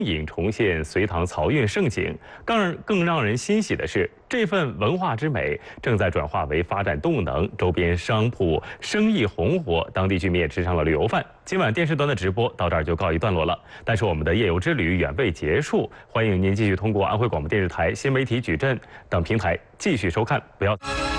影重现隋唐漕运盛景。更让人欣喜的是，这份文化之美正在转化为发展动能，周边商铺生意红火，当地居民也吃上了旅游饭。今晚电视端的直播到这儿就告一段落了，但是我们的夜游之旅远未结束，欢迎您继续通过安徽广播电视台新媒体矩阵等平台继续收看，不要。